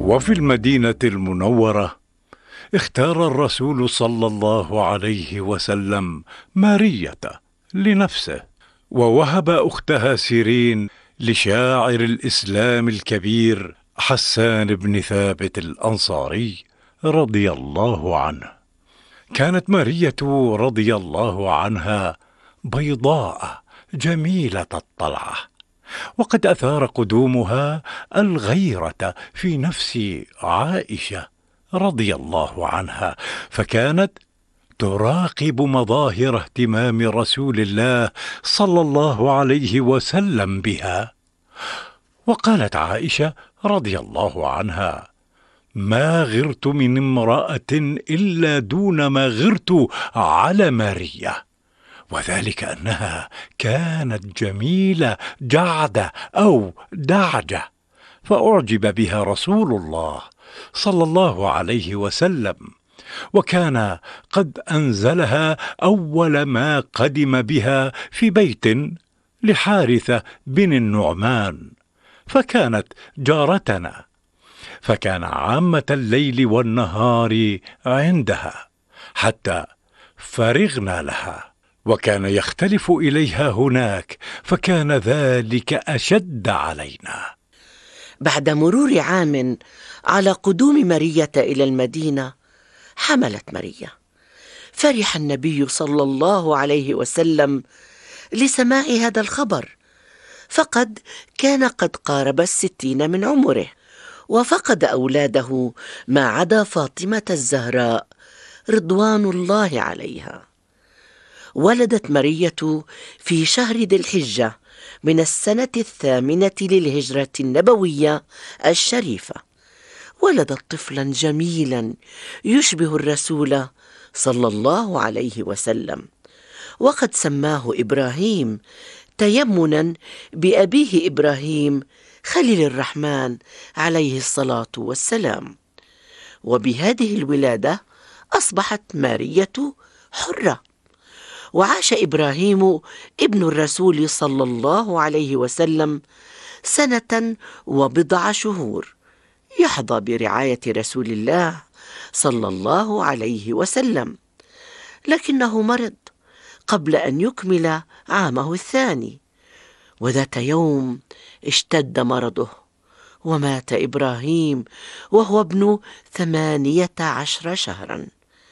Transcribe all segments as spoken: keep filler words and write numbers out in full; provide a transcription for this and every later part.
وفي المدينة المنورة اختار الرسول صلى الله عليه وسلم مارية لنفسه، ووهب أختها سيرين لشاعر الإسلام الكبير حسان بن ثابت الأنصاري رضي الله عنه. كانت مارية رضي الله عنها بيضاء جميلة الطلعة، وقد أثار قدومها الغيرة في نفس عائشة رضي الله عنها، فكانت تراقب مظاهر اهتمام رسول الله صلى الله عليه وسلم بها. وقالت عائشة رضي الله عنها: ما غرت من امرأة إلا دون ما غرت على مارية، وذلك أنها كانت جميلة جعدة أو دعجة، فأعجب بها رسول الله صلى الله عليه وسلم، وكان قد أنزلها أول ما قدم بها في بيت لحارثة بن النعمان، فكانت جارتنا، فكان عامة الليل والنهار عندها حتى فرغنا لها، وكان يختلف إليها هناك، فكان ذلك أشد علينا. بعد مرور عام على قدوم مارية إلى المدينة، حملت مارية. فرح النبي صلى الله عليه وسلم لسماع هذا الخبر، فقد كان قد قارب الستين من عمره، وفقد أولاده ما عدا فاطمة الزهراء رضوان الله عليها. ولدت مارية في شهر ذي الحجة من السنة الثامنة للهجرة النبوية الشريفة. ولدت طفلا جميلا يشبه الرسول صلى الله عليه وسلم، وقد سماه إبراهيم تيمنا بأبيه إبراهيم خليل الرحمن عليه الصلاة والسلام. وبهذه الولادة أصبحت مارية حرة. وعاش إبراهيم ابن الرسول صلى الله عليه وسلم سنة وبضع شهور يحظى برعاية رسول الله صلى الله عليه وسلم، لكنه مرض قبل أن يكمل عامه الثاني، وذات يوم اشتد مرضه ومات إبراهيم وهو ابن ثمانية عشر شهرا.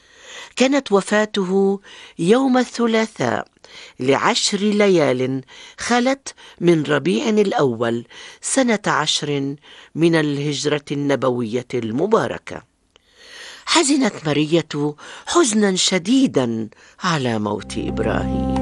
كانت وفاته يوم الثلاثاء لعشر ليال خلت من ربيع الأول سنة عشر من الهجرة النبوية المباركة. حزنت مارية حزنا شديدا على موت إبراهيم.